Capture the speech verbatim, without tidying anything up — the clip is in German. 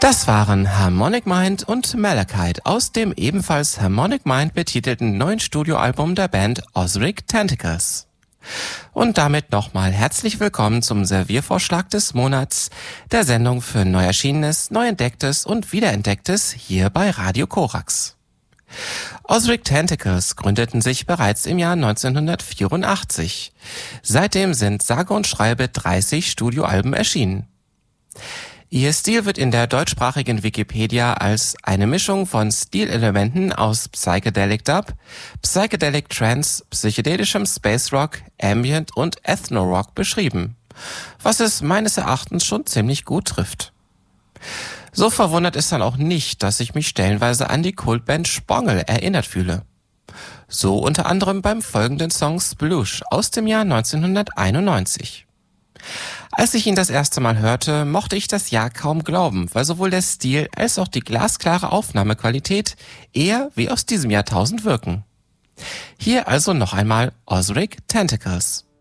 Das waren Harmonic Mind und Malachite aus dem ebenfalls Harmonic Mind betitelten neuen Studioalbum der Band Ozric Tentacles. Und damit nochmal herzlich willkommen zum Serviervorschlag des Monats, der Sendung für neu erschienenes, neu entdecktes und wiederentdecktes hier bei Radio Korax. Ozric Tentacles gründeten sich bereits im Jahr neunzehnhundertvierundachtzig. Seitdem sind sage und schreibe dreißig Studioalben erschienen. Ihr Stil wird in der deutschsprachigen Wikipedia als eine Mischung von Stilelementen aus Psychedelic Dub, Psychedelic Trance, psychedelischem Space Rock, Ambient und Ethno-Rock beschrieben, was es meines Erachtens schon ziemlich gut trifft. So verwundert es dann auch nicht, dass ich mich stellenweise an die Kultband Spongel erinnert fühle. So unter anderem beim folgenden Song Sploosh aus dem Jahr neunzehnhunderteinundneunzig. Als ich ihn das erste Mal hörte, mochte ich das Jahr kaum glauben, weil sowohl der Stil als auch die glasklare Aufnahmequalität eher wie aus diesem Jahrtausend wirken. Hier also noch einmal Ozric Tentacles.